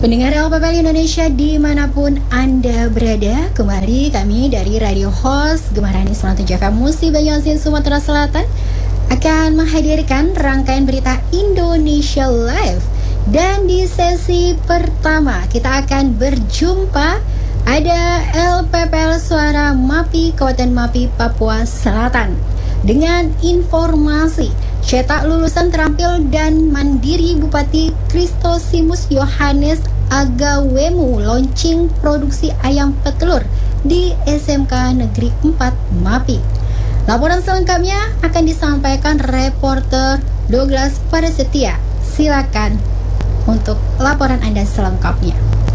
Pendengar LPPL Indonesia dimanapun Anda berada, kembali kami dari Radio Host Gemarani 97 FM Musi Banyuasin Sumatera Selatan akan menghadirkan rangkaian berita Indonesia Live. Dan di sesi pertama kita akan berjumpa ada LPPL Suara MAPI Kabupaten MAPI Papua Selatan dengan informasi cetak lulusan terampil dan mandiri Bupati Kristosimus Yohanes Agawemu launching produksi ayam petelur di SMK Negeri 4 MAPI. Laporan selengkapnya akan disampaikan reporter Douglas Parasetia. Silakan untuk laporan Anda selengkapnya.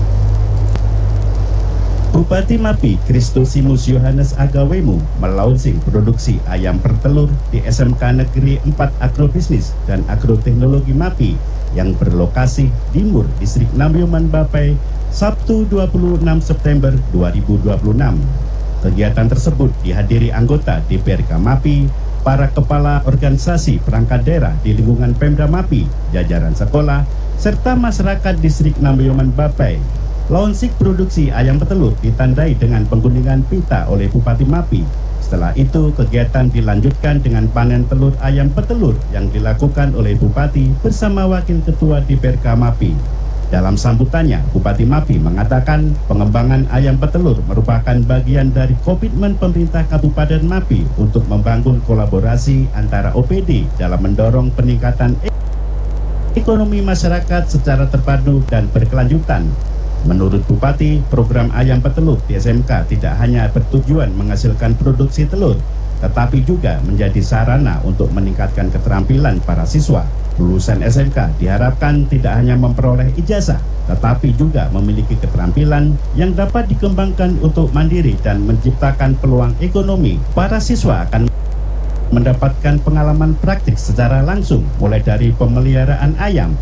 Bupati MAPI Kristosimus Yohanes Agawemu melaunching produksi ayam pertelur di SMK Negeri 4 Agrobisnis dan Agroteknologi MAPI yang berlokasi di Mur, Distrik Namyoman Bapai, Sabtu 26 September 2026. Kegiatan tersebut dihadiri anggota DPRK MAPI, para kepala organisasi perangkat daerah di lingkungan Pemda MAPI, jajaran sekolah, serta masyarakat Distrik Namyoman Bapai. Launching produksi ayam petelur ditandai dengan penggunungan pita oleh Bupati MAPI. Setelah itu, kegiatan dilanjutkan dengan panen telur ayam petelur yang dilakukan oleh Bupati bersama Wakil Ketua DPRK MAPI. Dalam sambutannya, Bupati MAPI mengatakan pengembangan ayam petelur merupakan bagian dari komitmen pemerintah Kabupaten MAPI untuk membangun kolaborasi antara OPD dalam mendorong peningkatan ekonomi masyarakat secara terpadu dan berkelanjutan. Menurut Bupati, program ayam petelur di SMK tidak hanya bertujuan menghasilkan produksi telur, tetapi juga menjadi sarana untuk meningkatkan keterampilan para siswa. Lulusan SMK diharapkan tidak hanya memperoleh ijazah, tetapi juga memiliki keterampilan yang dapat dikembangkan untuk mandiri dan menciptakan peluang ekonomi. Para siswa akan mendapatkan pengalaman praktik secara langsung, mulai dari pemeliharaan ayam,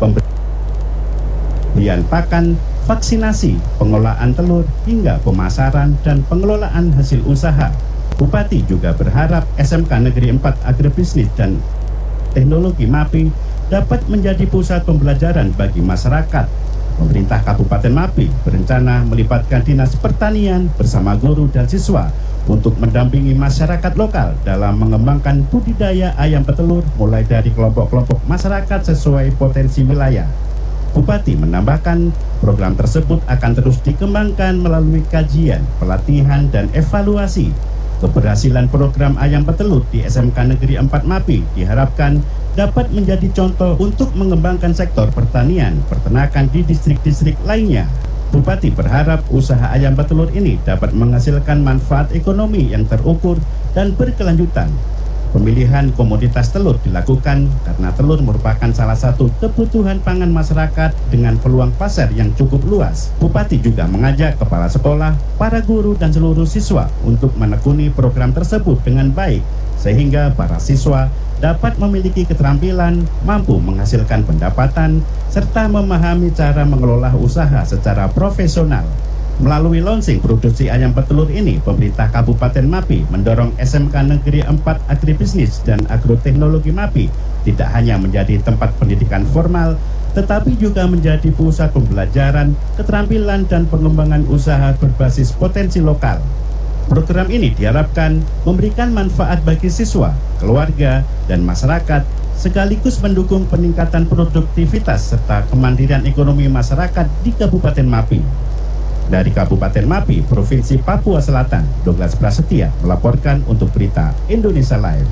pemberian pakan, vaksinasi, pengolahan telur, hingga pemasaran dan pengelolaan hasil usaha. Bupati juga berharap SMK Negeri 4 Agrobisnis dan Teknologi MAPI dapat menjadi pusat pembelajaran bagi masyarakat. Pemerintah Kabupaten MAPI berencana melibatkan Dinas Pertanian bersama guru dan siswa untuk mendampingi masyarakat lokal dalam mengembangkan budidaya ayam petelur mulai dari kelompok-kelompok masyarakat sesuai potensi wilayah. Bupati menambahkan, program tersebut akan terus dikembangkan melalui kajian, pelatihan, dan evaluasi. Keberhasilan program ayam petelur di SMK Negeri 4 MAPI diharapkan dapat menjadi contoh untuk mengembangkan sektor pertanian, peternakan di distrik-distrik lainnya. Bupati berharap usaha ayam petelur ini dapat menghasilkan manfaat ekonomi yang terukur dan berkelanjutan. Pemilihan komoditas telur dilakukan karena telur merupakan salah satu kebutuhan pangan masyarakat dengan peluang pasar yang cukup luas. Bupati juga mengajak kepala sekolah, para guru, dan seluruh siswa untuk menekuni program tersebut dengan baik, sehingga para siswa dapat memiliki keterampilan, mampu menghasilkan pendapatan, serta memahami cara mengelola usaha secara profesional. Melalui launching produksi ayam petelur ini, pemerintah Kabupaten MAPI mendorong SMK Negeri 4 Agribisnis dan Agroteknologi MAPI tidak hanya menjadi tempat pendidikan formal, tetapi juga menjadi pusat pembelajaran, keterampilan, dan pengembangan usaha berbasis potensi lokal. Program ini diharapkan memberikan manfaat bagi siswa, keluarga, dan masyarakat, sekaligus mendukung peningkatan produktivitas serta kemandirian ekonomi masyarakat di Kabupaten MAPI. Dari Kabupaten MAPI, Provinsi Papua Selatan, Douglas Prasetya melaporkan untuk berita Indonesia Live.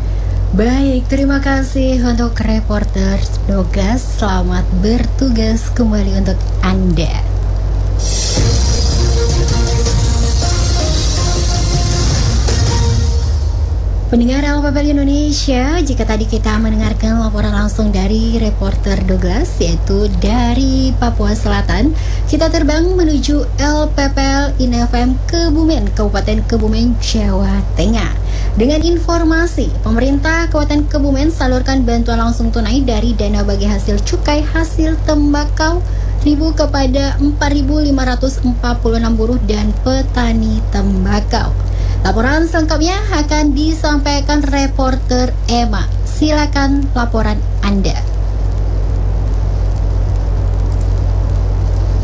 Baik, terima kasih untuk reporter Douglas. Selamat bertugas kembali untuk Anda. Pendengar LPPL Indonesia, jika tadi kita mendengarkan laporan langsung dari reporter Douglas, yaitu dari Papua Selatan, kita terbang menuju LPPL INFM Kebumen, Kabupaten Kebumen, Jawa Tengah. Dengan informasi, pemerintah Kabupaten Kebumen salurkan bantuan langsung tunai dari dana bagi hasil cukai hasil tembakau kepada 4.546 buruh dan petani tembakau. Laporan selengkapnya akan disampaikan reporter Emma. Silakan laporan Anda.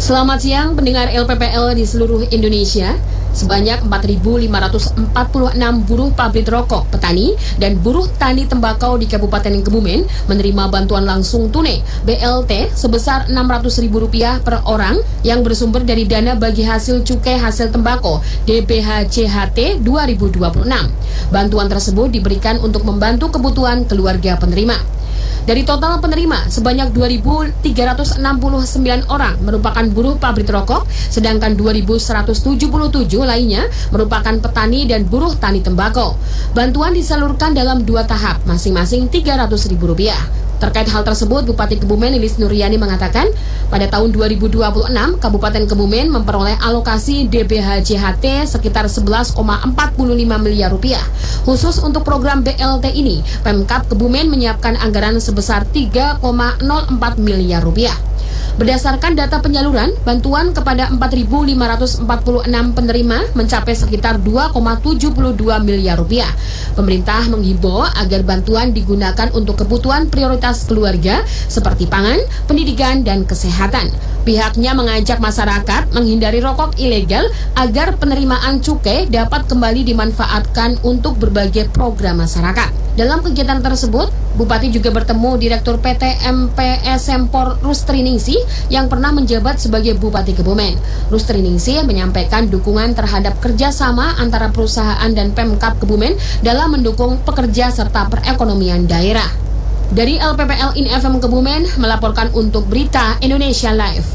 Selamat siang pendengar LPPL di seluruh Indonesia. Sebanyak 4.546 buruh pabrik rokok, petani, dan buruh tani tembakau di Kabupaten Kebumen menerima bantuan langsung tunai BLT sebesar Rp600.000 per orang yang bersumber dari dana bagi hasil cukai hasil tembakau DBHJHT 2026. Bantuan tersebut diberikan untuk membantu kebutuhan keluarga penerima. Dari total penerima, sebanyak 2.369 orang merupakan buruh pabrik rokok, sedangkan 2.177 lainnya merupakan petani dan buruh tani tembakau. Bantuan disalurkan dalam 2 tahap, masing-masing Rp300.000. Terkait hal tersebut, Bupati Kebumen Lilis Nuryani mengatakan, pada tahun 2026, Kabupaten Kebumen memperoleh alokasi DBHJHT sekitar Rp11,45 miliar. Khusus untuk program BLT ini, Pemkab Kebumen menyiapkan anggaran sebesar Rp3,04 miliar. Berdasarkan data penyaluran, bantuan kepada 4.546 penerima mencapai sekitar Rp2,72 miliar. Pemerintah menghimbau agar bantuan digunakan untuk kebutuhan prioritas keluarga seperti pangan, pendidikan, dan kesehatan. Pihaknya mengajak masyarakat menghindari rokok ilegal agar penerimaan cukai dapat kembali dimanfaatkan untuk berbagai program masyarakat. Dalam kegiatan tersebut, Bupati juga bertemu Direktur PT MPS Sempor Rustriningsih yang pernah menjabat sebagai Bupati Kebumen. Rustriningsih menyampaikan dukungan terhadap kerjasama antara perusahaan dan Pemkab Kebumen dalam mendukung pekerja serta perekonomian daerah. Dari LPPL In FM Kebumen melaporkan untuk Berita Indonesia Live.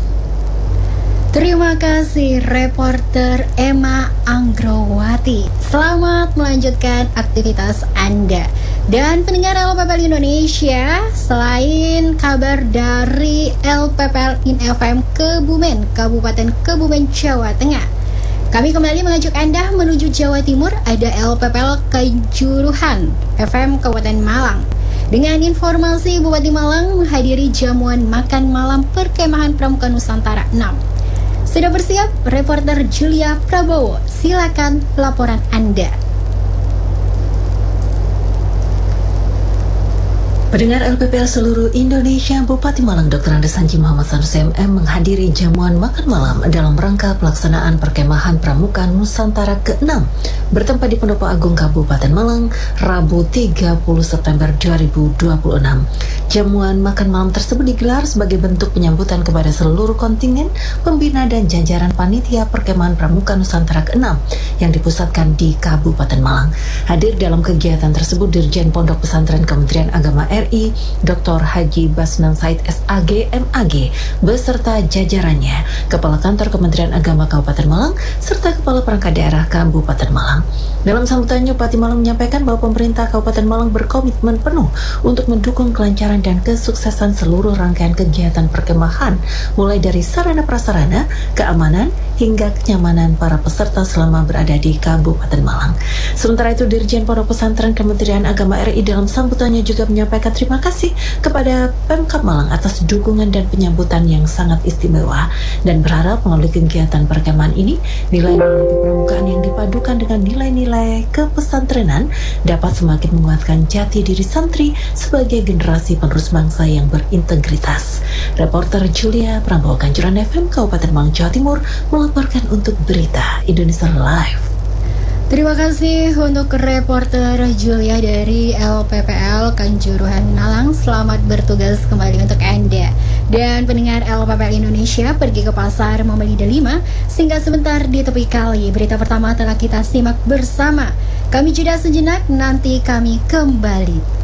Terima kasih reporter Emma Anggrowati. Selamat melanjutkan aktivitas Anda. Dan pendengar LPPL Indonesia, selain kabar dari LPPL In FM Kebumen, Kabupaten Kebumen, Jawa Tengah, kami kembali mengajak Anda menuju Jawa Timur. Ada LPPL Kanjuruhan FM Kabupaten Malang. Dengan informasi Bupati Malang menghadiri jamuan makan malam Perkemahan Pramuka Nusantara 6. Sudah bersiap reporter Julia Prabowo. Silakan laporan Anda. Pendengar LPPL seluruh Indonesia, Bupati Malang Dr. Andes Haji Muhammad Sanusi MM menghadiri jamuan makan malam dalam rangka pelaksanaan Perkemahan Pramuka Nusantara ke-6 bertempat di Pendopo Agung Kabupaten Malang, Rabu 30 September 2026. Jamuan makan malam tersebut digelar sebagai bentuk penyambutan kepada seluruh kontingen, pembina dan jajaran panitia Perkemahan Pramuka Nusantara ke-6 yang dipusatkan di Kabupaten Malang. Hadir dalam kegiatan tersebut Dirjen Pondok Pesantren Kementerian Agama RI Dr. Haji Basnan Said SAG MAG beserta jajarannya, Kepala Kantor Kementerian Agama Kabupaten Malang serta Kepala Perangkat Daerah Kabupaten Malang. Dalam sambutannya, Bupati Malang menyampaikan bahwa pemerintah Kabupaten Malang berkomitmen penuh untuk mendukung kelancaran dan kesuksesan seluruh rangkaian kegiatan perkemahan, mulai dari sarana prasarana, keamanan, hingga kenyamanan para peserta selama berada di Kabupaten Malang. Sementara itu, Dirjen Pondok Pesantren Kementerian Agama RI dalam sambutannya juga menyampaikan terima kasih kepada Pemkab Malang atas dukungan dan penyambutan yang sangat istimewa dan berharap melalui kegiatan perkemahan ini nilai-nilai kepramukaan yang dipadukan dengan nilai-nilai kepesantrenan dapat semakin menguatkan jati diri santri sebagai generasi penerus bangsa yang berintegritas. Reporter Julia Prabowo, Kanjuruhan FM Kabupaten Malang, Jawa Timur melaporkan untuk Berita Indonesia Live. Terima kasih untuk reporter Julia dari LPPL Kanjuruhan Malang. Selamat bertugas kembali untuk Anda. Dan pendengar LPPL Indonesia, pergi ke pasar membeli delima, singgah sebentar di tepi kali. Berita pertama telah kita simak bersama. Kami jeda sejenak, nanti kami kembali.